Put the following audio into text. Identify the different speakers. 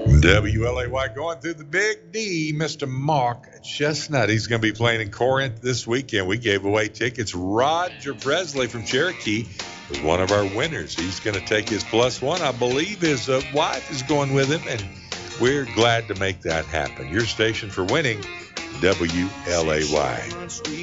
Speaker 1: WLAY going through the Big D, Mr. Mark Chestnut. He's going to be playing in Corinth this weekend. We gave away tickets. Roger Presley from Cherokee was one of our winners. He's going to take his +1. I believe his wife is going with him, and we're glad to make that happen. Your station for winning, WLAY.